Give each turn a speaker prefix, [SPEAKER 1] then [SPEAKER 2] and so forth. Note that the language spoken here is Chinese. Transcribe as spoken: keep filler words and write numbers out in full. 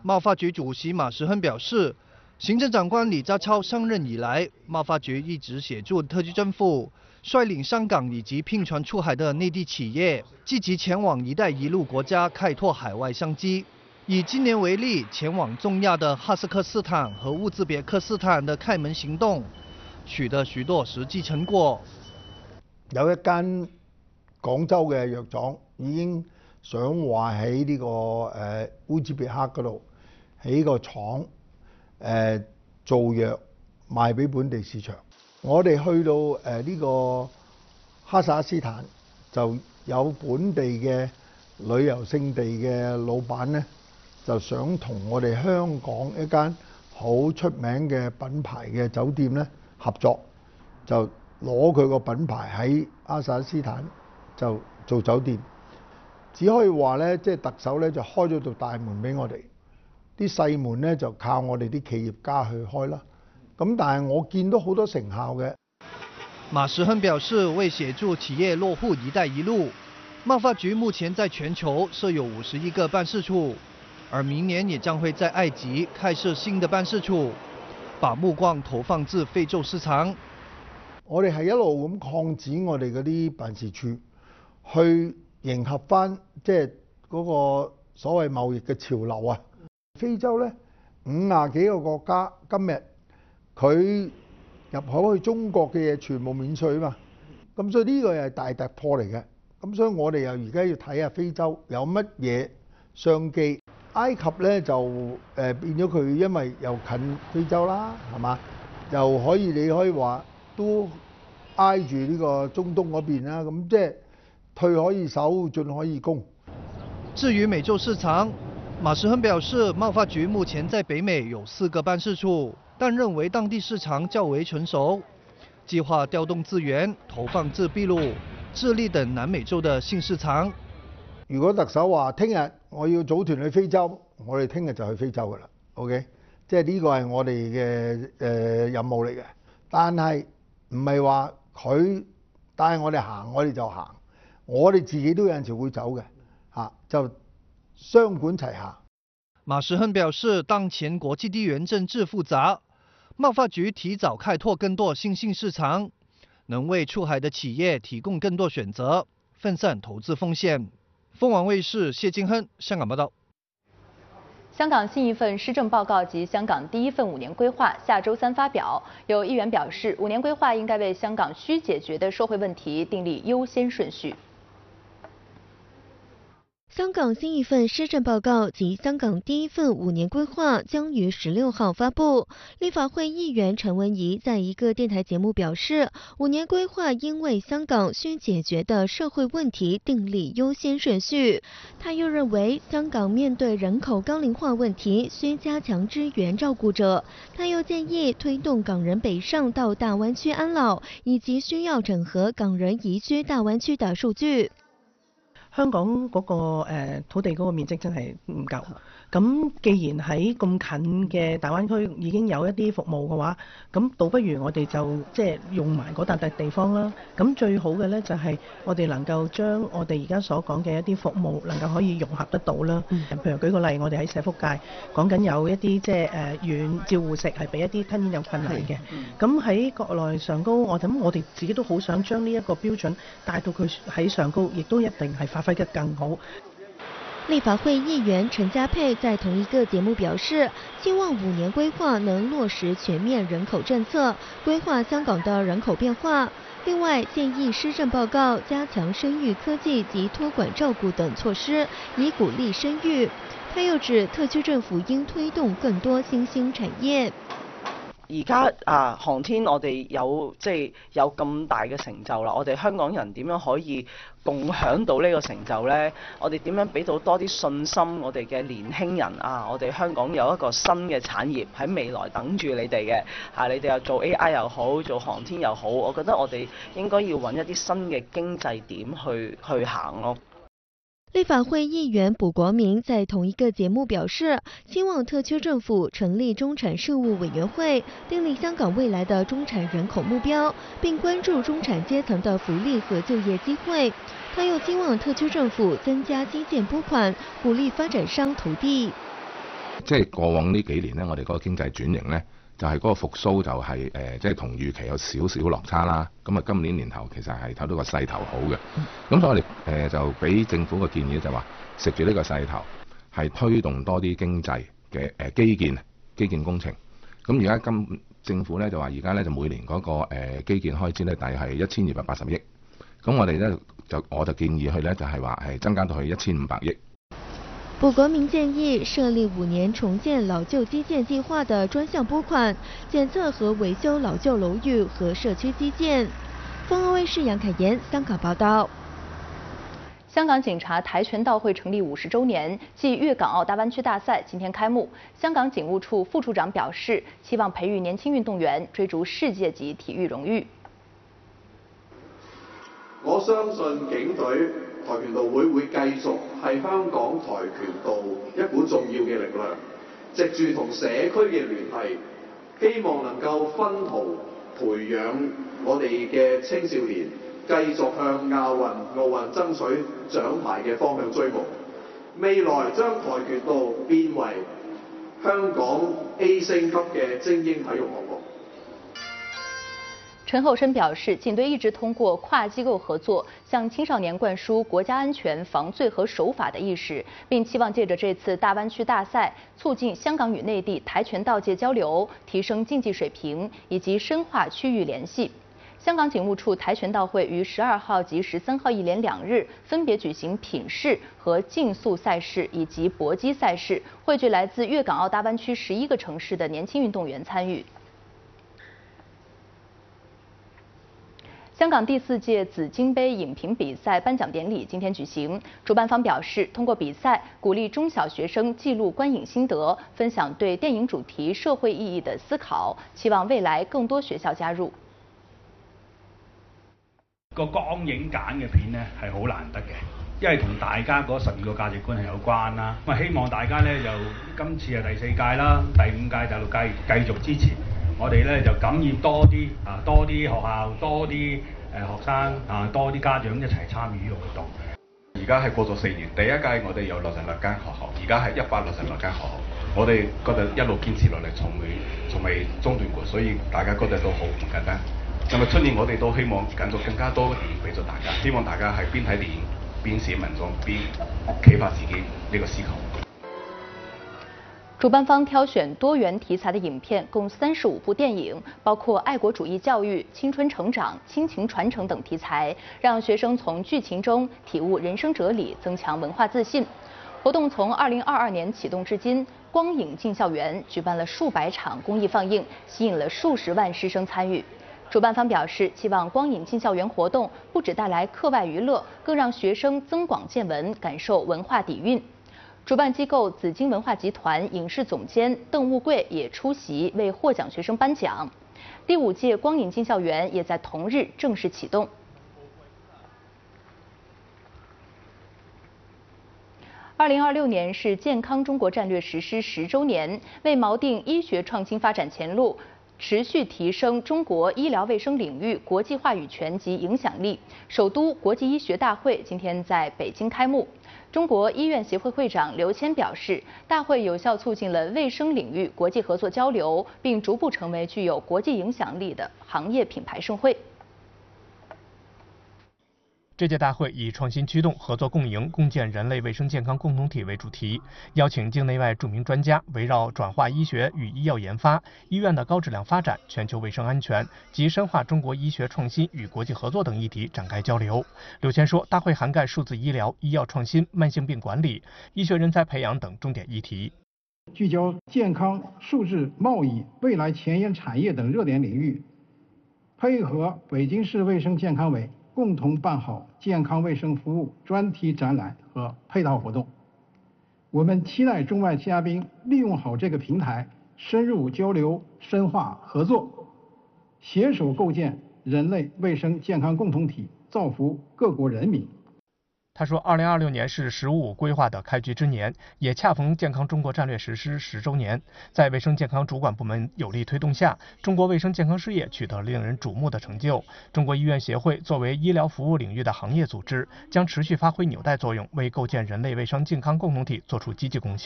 [SPEAKER 1] 贸发局主席马时亨表示，行政长官李家超上任以来，贸发局一直协助特区政府率领香港以及聘船出海的内地企业，积极前往“一带一路”国家开拓海外商机。以今年为例，前往中亚的哈萨克斯坦和乌兹别克斯坦的开门行动，取得許多實際成果。
[SPEAKER 2] 有一間廣州嘅藥廠已經想話喺呢個誒烏茲別克嗰度起個廠誒、呃、做藥賣俾本地市場。我哋去到誒呢、呃這個哈薩克斯坦就有本地嘅旅遊勝地嘅老闆咧，就想同我哋香港一間好出名嘅品牌嘅酒店咧合作，就攞佢個品牌喺哈薩克斯坦就做酒店。只可以話咧，即係特首咧就開咗道大門俾我哋，啲細門咧就靠我哋啲企業家去開啦。咁但係我見到好多成效嘅。
[SPEAKER 1] 馬時亨表示，為協助企業落戶“一帶一路”，貿發局目前在全球設有五十一個辦事處，而明年也將會在埃及開設新的辦事處，把目光投放至非洲市場。
[SPEAKER 2] 我哋係一路咁擴展我哋嗰啲辦事處，去迎合翻即係嗰個所謂貿易嘅潮流啊！非洲咧五廿幾個國家今日佢入口去中國嘅嘢全部免稅啊嘛，咁所以呢個又係大突破嚟嘅。咁所以我哋又而家要睇下非洲有乜嘢商機。埃及咧就誒、呃、變咗佢，因為又近非洲啦，係嘛，又可以你可以話都挨住呢個中東嗰邊啦，咁即係退可以守，進可以攻。
[SPEAKER 1] 至於美洲市場，馬時亨表示，貿發局目前在北美有四個辦事處，但認為當地市場較為成熟，計劃調動資源投放至秘魯、智利等南美洲的新市場。
[SPEAKER 2] 如果特首話聽日我要組團去非洲，我哋聽日就去非洲㗎啦。OK， 即係呢個係我哋嘅誒任務嚟嘅。但係唔係話佢帶我哋行，我哋就行。我哋自己都有陣時會走嘅，嚇就雙管齊下。
[SPEAKER 1] 馬時亨表示，當前國際地緣政治複雜，貿發局提早開拓更多新興市場，能為出海的企業提供更多選擇，分散投資風險。鳳凰衛視謝金亨香港報道。
[SPEAKER 3] 香港新一份施政報告及香港第一份五年規劃下周三發表，有議員表示，五年規劃應該為香港需解決的社會問題訂立優先順序。
[SPEAKER 4] 香港新一份施政報告及香港第一份五年規劃將於十六號發布。立法會議員陳文儀在一個電台節目表示，五年規劃應為香港需解決的社會問題訂立優先順序。他又認為，香港面對人口高齡化問題，需加強支援照顧者。他又建議推動港人北上到大灣區安老，以及需要整合港人移居大灣區的數據。
[SPEAKER 5] 香港嗰、那個、呃、土地嗰個面積真係唔夠，咁既然喺咁近嘅大灣區已經有一啲服務嘅話，咁倒不如我哋就即係用埋嗰笪地方啦。咁最好嘅呢，就係、是、我哋能夠將我哋而家所講嘅一啲服務能夠可以融合得到啦。嗯、譬如舉個例，我哋喺社福界講緊有一啲即係誒軟照護食係俾一啲吞嚥有困難嘅。咁喺、嗯、國內上高，我諗我哋自己都好想將呢一個標準帶到佢喺上高，亦都一定係發揮得更好。
[SPEAKER 4] 立法會議員陳家佩在同一個節目表示，希望五年規劃能落實全面人口政策，規劃香港的人口變化。另外，建議施政報告加強生育科技及託管照顧等措施，以鼓勵生育。他又指，特區政府應推動更多新興產業。
[SPEAKER 6] 而家啊，航天我哋有即係有咁大嘅成就啦，我哋香港人點樣可以共享到呢個成就呢？我哋點樣俾到多啲信心我哋嘅年輕人啊？我哋香港有一個新嘅產業喺未來等住你哋嘅嚇，你哋又做 A I 又好，做航天又好，我覺得我哋應該要揾一啲新嘅經濟點去去行咯。
[SPEAKER 4] 立法會議員卜國明在同一個節目表示，希望特區政府成立中產事務委員會，訂立香港未來的中產人口目標，並關注中產階層的福利和就業機會。他又希望特區政府增加基建撥款，鼓勵發展商投地。
[SPEAKER 7] 即係過往呢幾年咧，我哋嗰個經濟轉型咧，就係、是、嗰個復甦就係、是、誒、呃，即係同預期有少少落差啦。咁啊，今年年頭其實係睇到個勢頭好嘅。咁所以我哋誒、呃、就俾政府個建議就話，食住呢個勢頭，係推動多啲經濟嘅誒、呃、基建基建工程。咁而家今政府咧就話，而家咧就每年嗰、那個、呃、基建開支咧，大約係一千二百八十億。咁我哋咧就我就建議佢咧就係話係增加到去一千五百億。
[SPEAKER 4] 卜國明建議設立五年重建老舊基建計劃的專項撥款，檢測和維修老舊樓宇和社區基建。鳳凰衛視楊凱妍香港報道。
[SPEAKER 3] 香港警察跆拳道會成立五十週年暨粵港澳大灣區大賽今天開幕。香港警務處副處長表示，希望培育年輕運動員追逐世界級體育榮譽。
[SPEAKER 8] 我相信警隊跆拳道會會繼續係香港跆拳道一股重要嘅力量，藉住同社區嘅聯繫，希望能夠分途培養我哋嘅青少年，繼續向亞運、奧運爭取獎牌嘅方向追夢。未來將跆拳道變為香港 A 星級嘅精英體育項目。
[SPEAKER 3] 陳厚生表示，警隊一直通過跨機構合作，向青少年灌輸國家安全、防罪和守法的意識，並期望借着這次大灣區大賽，促進香港與內地跆拳道界交流，提升競技水平，以及深化區域聯繫。香港警務處跆拳道會於十二號及十三號一連兩日分別舉行品試和競速賽事以及搏擊賽事，匯聚來自粵港澳大灣區十一個城市的年輕運動員參與。香港第四屆紫荊杯影評比賽頒獎典禮今天舉行，主辦方表示，通過比賽鼓勵中小學生記錄觀影心得，分享對電影主題社會意義的思考，期望未來更多學校加入。
[SPEAKER 9] 個光影揀嘅片呢係好難得嘅，因為同大家嗰十二個價值觀係有關啦。咁啊，希望大家呢就今次係第四屆啦，第五屆、第六屆繼續支持。我哋咧就感染多啲啊，多啲學校，多啲誒學生啊，多啲家長一齊參與呢個活動。
[SPEAKER 10] 而家係過咗四年，第一屆我哋有六十六間學校，而家係一百六十六間學校。我哋覺得一路堅持落嚟，從未從未中斷過，所以大家覺得都好唔簡單。咁啊，出年我哋都希望揀咗更加多嘅電影俾咗大家，希望大家係邊睇電影邊寫文章邊啟發自己呢個思考。
[SPEAKER 3] 主辦方挑選多元題材的影片，共三十五部電影，包括愛國主義教育、青春成長、親情傳承等題材，讓學生從劇情中體悟人生哲理，增強文化自信。活動從二零二二年啟動至今，光影進校園舉辦了數百場公益放映，吸引了數十萬師生參與。主辦方表示，期望光影進校園活動不只帶來課外娛樂，更讓學生增廣見聞，感受文化底蘊。主辦機構紫荊文化集團影視總監鄧物貴也出席為獲獎學生頒獎。第五屆光影進校園也在同日正式啟動。二零二六年是健康中國戰略實施十週年，為錨定醫學創新發展前路，持續提升中國醫療衛生領域國際話語權及影響力，首都國際醫學大會今天在北京開幕。中國醫院協會會長劉謙表示，大會有效促進了衛生領域國際合作交流，並逐步成為具有國際影響力的行業品牌盛會。
[SPEAKER 11] 這屆大會以創新驅動、合作共贏、共建人類衛生健康共同體為主題，邀請境內外著名專家圍繞轉化醫學與醫藥研發、醫院的高質量發展、全球衛生安全及深化中國醫學創新與國際合作等議題展開交流。劉謙說，大會涵蓋數字醫療、醫藥創新、慢性病管理、醫學人才培養等重點議題，
[SPEAKER 12] 聚焦健康、數字、貿易、未來前沿產業等熱點領域，配合北京市衛生健康委共同辦好健康衛生服務專題展覽和配套活動。我們期待中外嘉賓利用好這個平台，深入交流、深化合作，攜手構建人類衛生健康共同體，造福各國人民。
[SPEAKER 11] 他說，二零二六年是“十五五”規劃的開局之年，也恰逢健康中國戰略實施十週年。在衛生健康主管部門有力推動下，中國衛生健康事業取得令人矚目的成就。中國醫院協會作為醫療服務領域的行業組織，將持續發揮紐帶作用，為構建人類衛生健康共同體作出積極貢獻。